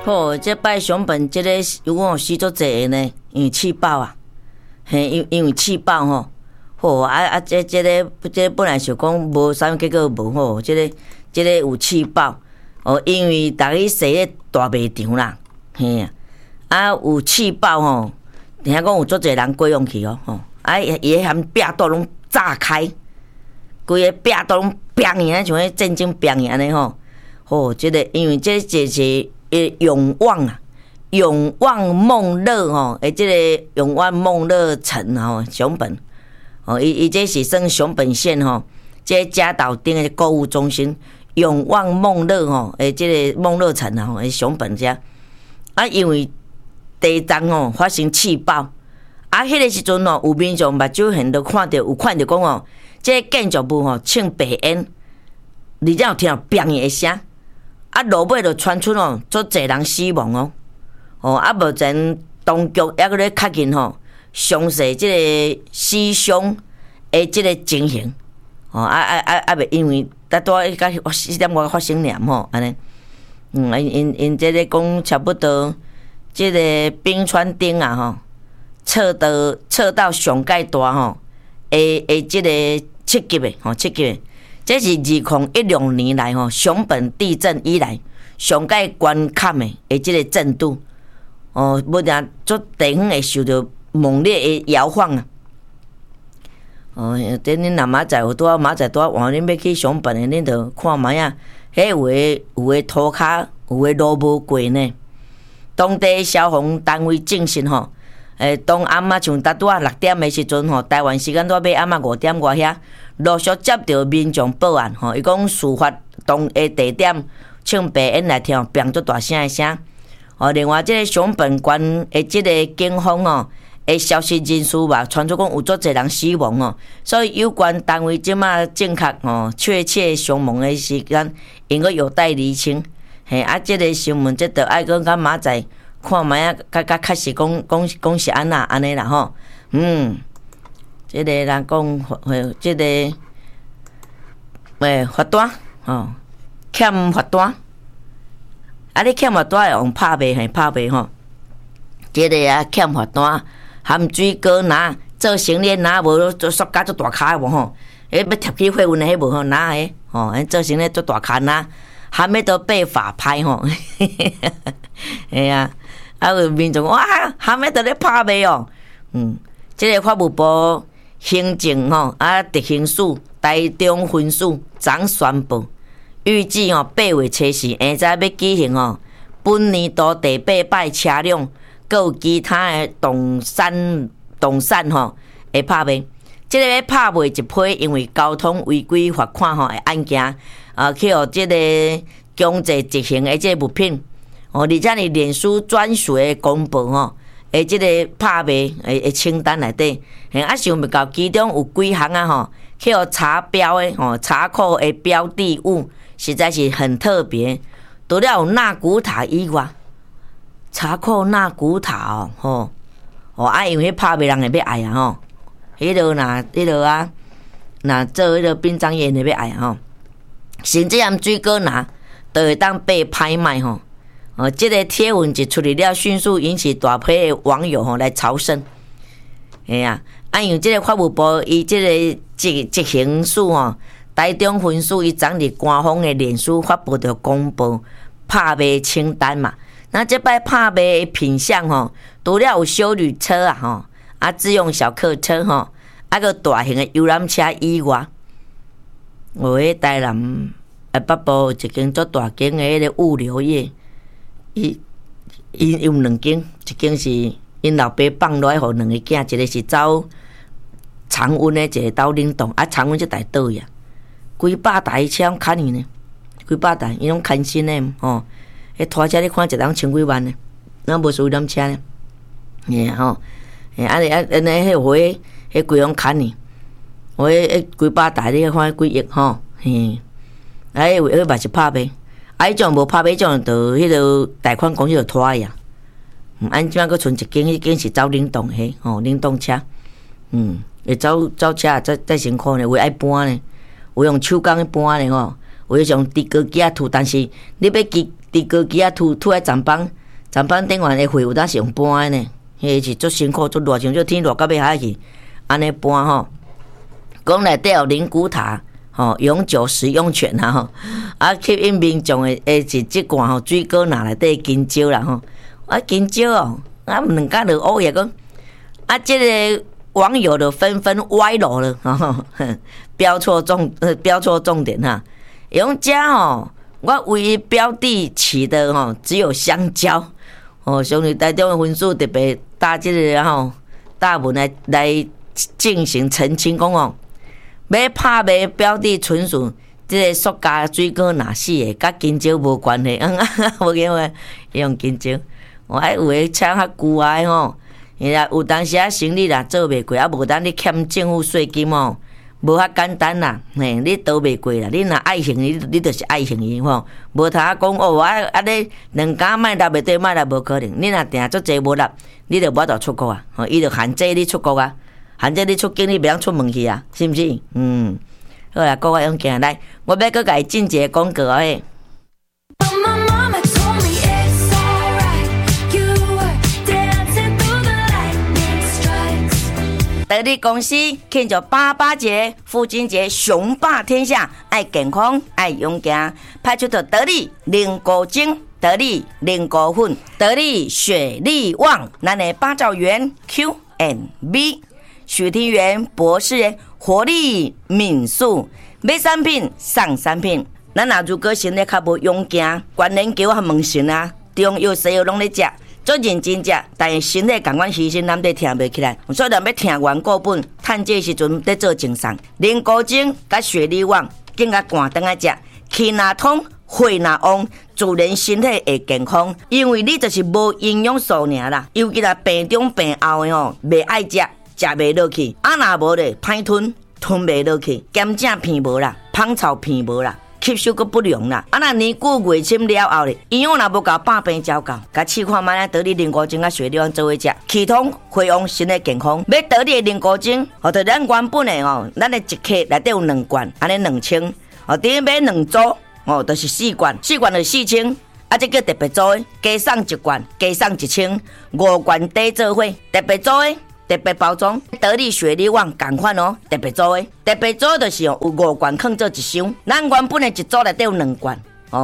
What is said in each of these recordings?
好，这摆上本这个有我死足济个呢，因为气爆啊，嘿，因为气爆吼，好这个本来想讲无啥物结果无好，这个有气爆哦，因为逐个踅咧大卖场啦，嘿啊有气爆吼，听讲有足济人过用去哦，吼伊含壁肚拢炸开，规个壁肚拢砰去，像迄战争砰去安尼吼，吼，这个因为这是永旺啊，永旺梦乐吼，即个永旺梦乐城吼，熊本哦，伊这是算熊本县吼，这嘉岛顶的购物中心永旺梦乐吼，即个梦乐城啊吼，熊本遮啊，因为地震吼发生气爆啊，迄个时阵吼，有民众目睭现都看到讲哦，这个建筑物吼穿白烟，而且有听到砰的声。啊，落尾就传出哦，足侪人死亡哦，哦，啊，目前当局还搁咧确认吼，详细即个死伤的即个情形，哦，袂因为大迄个4点外发生念吼，安尼，因即个讲差不多，即个冰川顶啊吼，测到上盖大吼，即个7级的吼，7级的。这是2016年来吼，熊本地震以来上界悬坎的即个震度哦，不然足地方会受到猛烈的摇晃啊！哦，等恁若明仔有拄明仔拄换恁要去熊本的，恁着看卖啊，迄有诶涂骹，有诶路无过呢。当地消防单位证实吼。当暗仔像拄6点的时阵吼，台湾时间要暗仔5点外遐，陆续接到民众报案吼，伊讲事发当的地点唱白烟来听，砰足大声的声。哦，另外这个熊本县的这个警方哦，的消息人士嘛，传出讲有足侪人死亡哦，所以有关单位即马正确哦，确切伤亡的时间应该有待厘清。嘿，啊，这个新闻这着爱讲甲明仔看卖啊，较实讲是安尼啦吼，这个人讲，这个罚单吼，欠罚单，啊，你欠罚单用拍卖吼，这个啊欠罚单，含水果拿做成咧拿无做塑胶做大卡无吼，要贴起货运的迄无吼拿诶，吼，做成咧做大卡拿，含要都被法拍吼，哎呀。啊！有民众哇，含要在咧拍卖哦。这个法务部行政吼特刑署台中分署昨宣布，预计8月初4下早要举行本年度第8摆车辆，佮有其他的动产会拍卖。这个要拍卖一批，因为交通违规罚款的案件去互这个强制执行的这个物品。哦，而且你脸书专属的公布吼，即个拍卖的清单内底，啊想不到其中有几项啊吼，去互查标的吼，查扣的标的物实在是很特别。除了有纳古塔以外，查扣纳古塔吼，因为拍卖人会要爱啊吼，迄落啊，若做迄落殡葬业会要爱啊吼，甚至含水果拿都会当被拍卖吼。这个贴文一出来了，迅速引起大批的网友来朝圣。哎呀，因为这个法务部伊这个执行署台中分署伊昨日官方的脸书发布着公布拍卖清单嘛。那这摆拍卖的品项除了有休旅车自用小客车个大型的游览车以外，台南北部一间足大间的迄个物流业。伊有2间，一间是因老爸放落来，互2个囝，一个是走长温的，一个走冷冻。长温这台倒呀，几百台车拢牵去呢，几百台，伊拢牵新的吼。迄拖车你看一人千几万呢，那无输辆车呢，吼，安尼迄回迄规拢牵去，几百台你看几亿吼，迄嘛是拍卖。迄种无拍卖，迄种就迄个贷款公司就拖呀。即摆佫剩一间，迄间是走冷冻的冷冻车。会走车再辛苦呢，为爱搬呢，有用手工去搬呢有迄种伫高机啊吐，但是你要伫高机啊吐喺站板顶完的血有当是用搬的呢，迄是足辛苦足热，像这天热到要海去，安尼搬吼。讲内底有灵骨塔。永久食用权啦吼，吸引民众的是即罐水果拿内底金蕉啦吼，金蕉两家就乌也讲，即个网友就纷纷歪楼了，标错重点哈，用家我唯一标的起的只有香蕉，兄弟台中的分数特别搭即个大文来进行澄清讲要拍卖标的纯属即个塑胶水果哪死的，甲金蕉无关系。无因为用金蕉，有诶抢较旧诶伊啦有当时生意啦做袂过，无当你欠政府税金无遐简单啦。嘿，你倒袂过啦，你若爱行你就是爱行伊无通讲你两家卖纳袂对，卖纳无可能。你若定足济无纳，你就无法度出国啊。伊就限制你出国啊。限制你出境，你袂当出门去啊，是毋是？好啦，各位用行来，我要佮伊进一个广告诶。得力公司庆祝88节、父亲节，雄霸天下，爱健康，爱勇敢，派出得力零果精、得力零果粉、得力雪力旺，咱的八兆元 Q&B。许庭元博士活力敏素买产品送产品，咱若如果身体较无勇敢，关研究和问神啊，中药西药拢咧食，做认真食，但是身体共款牺牲，咱得听袂起来。所以咱要听完各本，趁这时阵得做精送，灵果精甲雪力旺，更加寒顿来食，气若通，血若旺，自然身体会健康。因为你就是无营养素尔啦，尤其là病中病后的袂爱食。食袂落去，若无咧歹吞袂落去，咸正片无啦，芳草片无啦，吸收阁不良啦。若年久月深了后咧，营养若无够，百病照到。甲试看卖得力灵果精甲雪力旺做伙食，气通血旺，身体健康。要得力灵果精，就咱原本的咱的一克内底有2罐，安尼2000，顶买2组，就是4罐，4罐就4000。这叫特别组的，加送1罐，加送1000，5罐底做伙，特别组的。特别包装，得力雪力旺同款特别组的，特别组就是有5罐放做一箱，咱原本的一组内底有2罐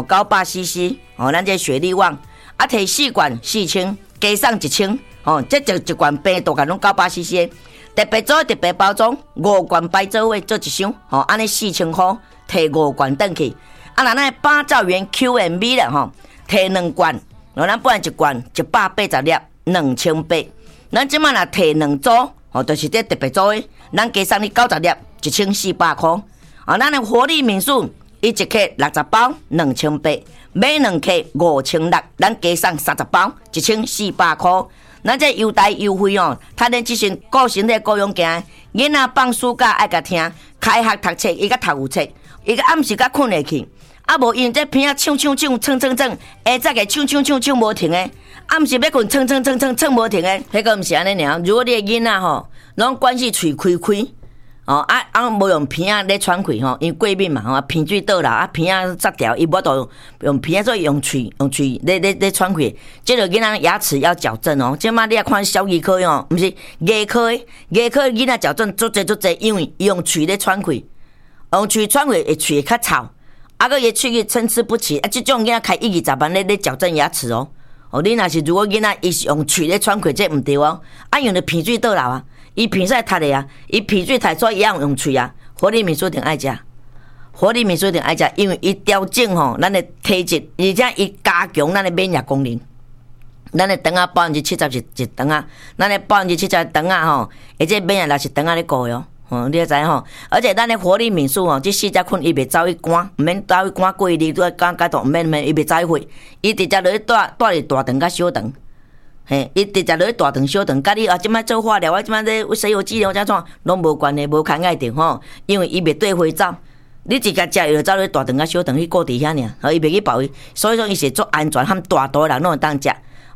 900cc，咱这雪力旺摕4罐4000，加送1000，这一罐病毒拢900cc，特别组特别包装，5罐摆做伙做一箱，安尼4000块，摕5罐转去，若咱8兆元 Q&B 啦摕2罐，咱本来1罐180粒，2800。咱即摆若摕2组，就是这特别组的，咱加送你90粒，1400块。咱的活力民宿，伊1克60包，2800，买2克5600，咱加送30包，1400块。咱这优待优惠他连即身顾身体顾勇健，囡仔放暑假爱甲听，开学读册伊甲读有册，伊甲暗时甲困下去。无因这片唱，下早个唱无停诶，暗时要困唱无停诶，迄个毋是安尼尔。如果你的囡仔拢关系喙开，无用片咧喘气因过敏嘛鼻水倒啦，片塞掉，伊无度用片做用喙咧喘气，即个囡仔牙齿要矫正即马你也看小儿科毋是牙科囡仔矫正足济，因为伊用喙咧喘气，用喙喘气会喙会较臭。个伊喙齿参差不齐，即种囡仔开120万咧矫正牙齿你若是如果囡仔伊是用喙咧喘气，这毋对用着鼻水倒流啊，伊鼻塞塌的啊，伊鼻水塌所以伊用喙啊。活力民宿定爱食，因为伊调整咱的体质，而且伊加强咱的免疫功能。咱的肠啊70%是一肠啊，咱的70%肠啊而且免疫力是肠啊咧顾的你也知而且咱的活力民宿这4只困伊袂走去赶，毋免走去赶过日，都赶到毋免，伊袂走去，伊直接落去住伫大肠甲小肠，伊直接落去大肠小肠，甲你即摆做化疗，即摆咧西药治疗怎创拢无关系，无牵爱定因为伊袂对回走，你直接食药走落去大肠甲小肠去顾伫遐尔，伊袂去爆伊，所以说伊是足安全，含大多人拢会当食。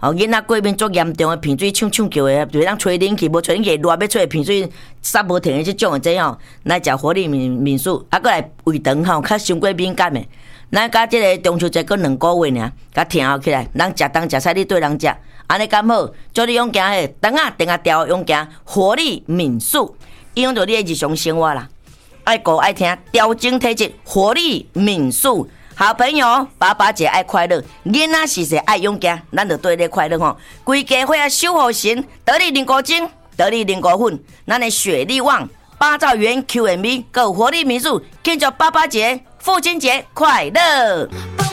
囡仔过敏足严重的鼻水呛叫的，就当吹冷气，无吹冷气热要出鼻水煞无停的这种的这吼，来食活力面素，啊，过来胃肠吼较伤过敏感的。咱甲即个中秋节搁2个月尔，甲听候起来，人食东食西，你对人食，安尼敢好？做你用行诶，肠啊定啊调用行活力敏素，伊用着你的日常生活啦。爱顾爱听，调整体质，活力敏素。好朋友，爸爸节爱快乐，囡仔是说爱勇敢，咱就对咧快乐吼。规家伙啊守护神，得力灵果精，得力灵果粉，咱的雪力旺、八兆元 QMB， 够活力民宿，庆祝爸爸节、父亲节快乐！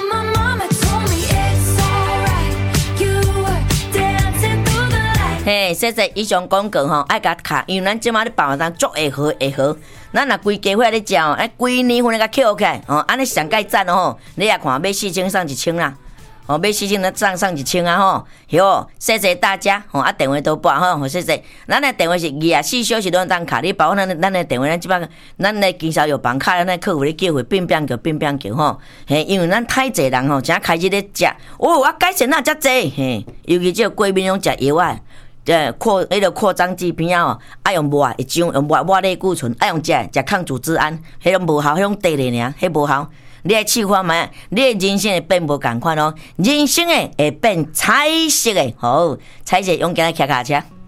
嘿，说说以上广告吼，爱甲卡，因为咱即马咧办当足会好，咱若规家伙咧食哦，规年份咧甲捡起来，哦，安尼上盖赞哦，你也看买4000送1000啦，哦，买4000咱送1000啊吼，哟，谢谢大家，哦，啊电话都拨吼，谢谢，咱的电话是24小时拢当卡，你包咱的电话，咱即摆咱的经销有办卡，咱客户咧叫回变叫吼，嘿，因为咱太济人吼，正开始咧食，哦，我改善哪遮济，嘿，尤其这过敏用食药啊。扩张剂片啊，爱用抹一张用抹类固醇，爱用食抗组织胺，迄种无效，迄种地咧尔，迄无效。你来试看觅，你的人生会变无共款哦，人生会变彩色的，好，彩色用起来骑脚车。